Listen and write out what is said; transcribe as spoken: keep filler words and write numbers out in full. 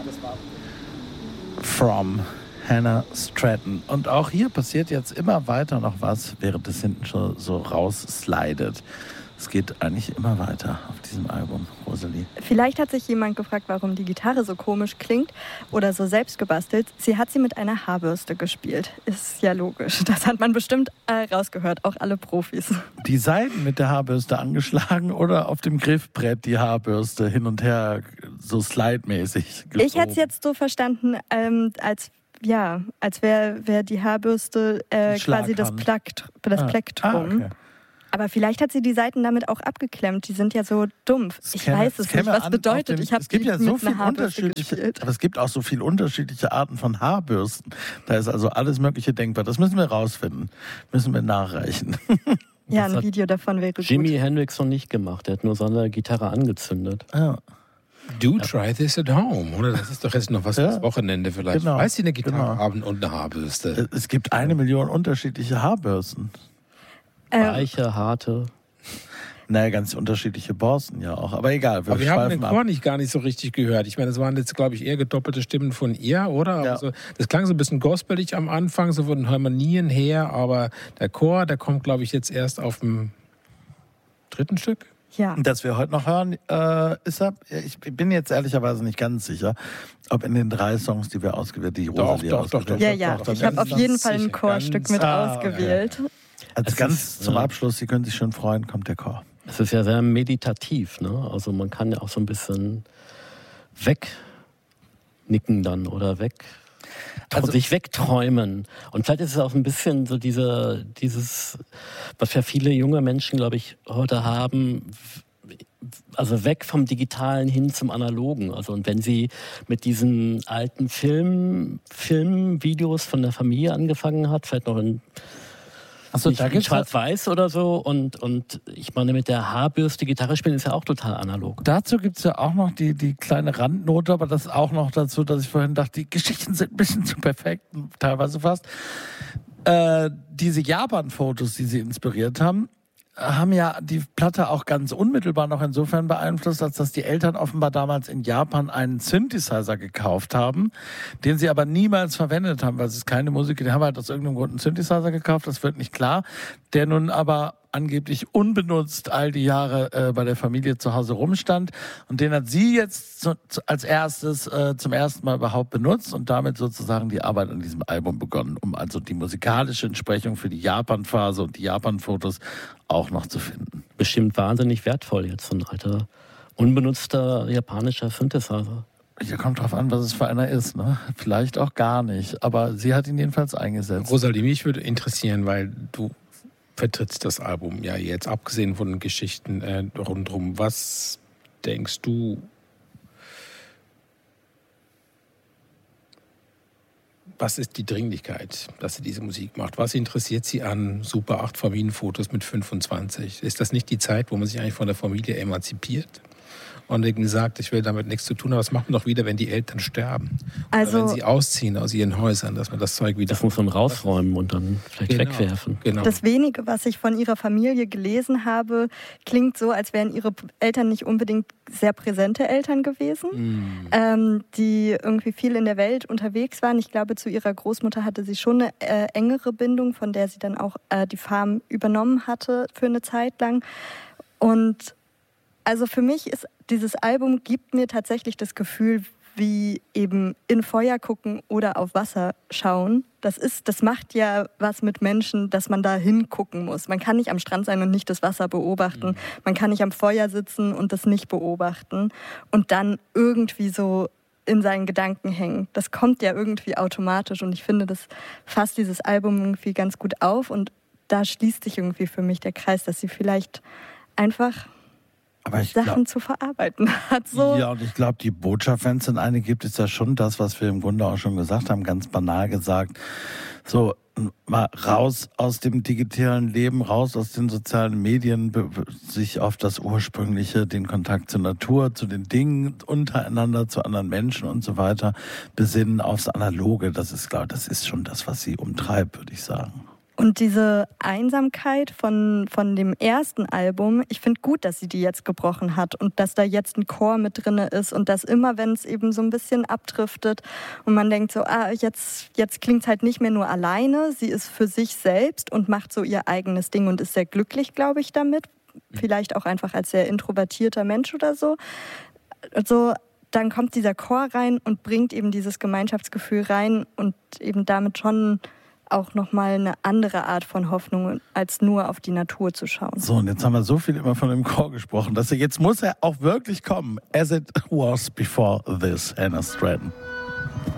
From Hannah Stratton. Und auch hier passiert jetzt immer weiter noch was, während es hinten schon so rausslidet. Es geht eigentlich immer weiter auf diesem Album, Rosalie. Vielleicht hat sich jemand gefragt, warum die Gitarre so komisch klingt oder so selbst gebastelt. Sie hat sie mit einer Haarbürste gespielt. Ist ja logisch. Das hat man bestimmt äh, rausgehört, auch alle Profis. Die Seiten mit der Haarbürste angeschlagen oder auf dem Griffbrett die Haarbürste hin und her so slide-mäßig geschoben? Ich hätte es jetzt so verstanden, ähm, als ja, als wäre wär die Haarbürste äh, quasi das, Plakt, das ah. Plektrum. Ah, okay. Aber vielleicht hat sie die Seiten damit auch abgeklemmt. Die sind ja so dumpf. Das ich käme, weiß es nicht, was bedeutet. Den, ich habe es gibt ja so viel unterschiedliche, gespielt. Aber es gibt auch so viele unterschiedliche Arten von Haarbürsten. Da ist also alles Mögliche denkbar. Das müssen wir rausfinden. Müssen wir nachreichen. Ja, ein Video davon wäre gut. Jimi Hendrix noch nicht gemacht. Er hat nur seine Gitarre angezündet. Ja. Do try this at home, oder? Das ist doch jetzt noch was ja, fürs Wochenende vielleicht. Genau, Weiß sie eine Gitarre genau. haben und eine Haarbürste? Es gibt eine Million unterschiedliche Haarbürsten. Weiche, harte. Naja, ganz unterschiedliche Borsten ja auch. Aber egal, wir, Aber wir haben den Chor ab. nicht gar nicht so richtig gehört. Ich meine, das waren jetzt, glaube ich, eher gedoppelte Stimmen von ihr, oder? Ja. Also, das klang so ein bisschen gospelig am Anfang, so von Harmonien her, aber der Chor, der kommt, glaube ich, jetzt erst auf dem dritten Stück. Ja. Das wir heute noch hören, äh, ist er, ich bin jetzt ehrlicherweise nicht ganz sicher, ob in den drei Songs, die wir ausgewählt, die Rosalie doch, doch, ausgewählt doch, Ja, ja, doch, doch, ich habe auf jeden Fall ein Chorstück mit ah, ausgewählt. Okay. Als Es ganz ist, zum äh, Abschluss, Sie können sich schon freuen, kommt der Chor. Es ist ja sehr meditativ, ne? Also man kann ja auch so ein bisschen wegnicken dann oder weg, also, sich wegträumen. Und vielleicht ist es auch ein bisschen so diese, dieses, was ja viele junge Menschen, glaube ich, heute haben, also weg vom Digitalen hin zum Analogen. Also und wenn sie mit diesen alten Film, Filmvideos von der Familie angefangen hat, vielleicht noch in Achso, da gibt's Schwarz-Weiß oder so und, und ich meine mit der Haarbürste Gitarre spielen ist ja auch total analog. Dazu gibt es ja auch noch die, die kleine Randnote, aber das auch noch dazu, dass ich vorhin dachte, die Geschichten sind ein bisschen zu perfekt, teilweise fast. Äh, diese Japan-Fotos, die sie inspiriert haben, haben ja die Platte auch ganz unmittelbar noch insofern beeinflusst, als dass die Eltern offenbar damals in Japan einen Synthesizer gekauft haben, den sie aber niemals verwendet haben, weil es ist keine Musik, die haben halt aus irgendeinem Grund einen Synthesizer gekauft, das wird nicht klar, der nun aber angeblich unbenutzt all die Jahre äh, bei der Familie zu Hause rumstand und den hat sie jetzt zu, zu, als erstes äh, zum ersten Mal überhaupt benutzt und damit sozusagen die Arbeit an diesem Album begonnen, um also die musikalische Entsprechung für die Japan-Phase und die Japan-Fotos auch noch zu finden. Bestimmt wahnsinnig wertvoll jetzt, so ein alter, unbenutzter japanischer Synthesizer. Ja, kommt drauf an, was es für einer ist, ne? Vielleicht auch gar nicht, aber sie hat ihn jedenfalls eingesetzt. Rosalie, mich würde interessieren, weil du vertrittst das Album ja jetzt, abgesehen von den Geschichten äh, rundherum. Was denkst du, was ist die Dringlichkeit, dass sie diese Musik macht? Was interessiert sie an Super acht Familienfotos mit fünfundzwanzig? Ist das nicht die Zeit, wo man sich eigentlich von der Familie emanzipiert? Und irgendwie sagt, ich will damit nichts zu tun haben. Was macht man doch wieder, wenn die Eltern sterben? Also, oder wenn sie ausziehen aus ihren Häusern, dass man das Zeug wieder... Das muss man rausräumen und dann vielleicht genau, wegwerfen. Genau. Das wenige, was ich von ihrer Familie gelesen habe, klingt so, als wären ihre Eltern nicht unbedingt sehr präsente Eltern gewesen, mm. ähm, die irgendwie viel in der Welt unterwegs waren. Ich glaube, zu ihrer Großmutter hatte sie schon eine äh, engere Bindung, von der sie dann auch äh, die Farm übernommen hatte für eine Zeit lang. Und also für mich ist dieses Album gibt mir tatsächlich das Gefühl, wie eben in Feuer gucken oder auf Wasser schauen. Das ist, das macht ja was mit Menschen, dass man da hingucken muss. Man kann nicht am Strand sein und nicht das Wasser beobachten. Mhm. Man kann nicht am Feuer sitzen und das nicht beobachten und dann irgendwie so in seinen Gedanken hängen. Das kommt ja irgendwie automatisch und ich finde, das fasst dieses Album irgendwie ganz gut auf und da schließt sich irgendwie für mich der Kreis, dass sie vielleicht einfach Aber ich Sachen glaub, zu verarbeiten hat. So. Ja, und ich glaube, die Botschaft, wenn es denn eine gibt, ist ja schon das, was wir im Grunde auch schon gesagt haben, ganz banal gesagt. So, mal raus aus dem digitalen Leben, raus aus den sozialen Medien, sich auf das Ursprüngliche, den Kontakt zur Natur, zu den Dingen untereinander, zu anderen Menschen und so weiter, besinnen aufs Analoge. Das ist klar, das ist schon das, was sie umtreibt, würde ich sagen. Und diese Einsamkeit von, von dem ersten Album, ich finde gut, dass sie die jetzt gebrochen hat und dass da jetzt ein Chor mit drin ist und dass immer, wenn es eben so ein bisschen abdriftet und man denkt so, ah, jetzt, jetzt klingt es halt nicht mehr nur alleine, sie ist für sich selbst und macht so ihr eigenes Ding und ist sehr glücklich, glaube ich, damit. Vielleicht auch einfach als sehr introvertierter Mensch oder so. Also, dann kommt dieser Chor rein und bringt eben dieses Gemeinschaftsgefühl rein und eben damit schon auch nochmal eine andere Art von Hoffnung, als nur auf die Natur zu schauen. So, und jetzt haben wir so viel immer von dem Chor gesprochen, dass er jetzt muss er auch wirklich kommen. As it was before this, Hannah Stratton.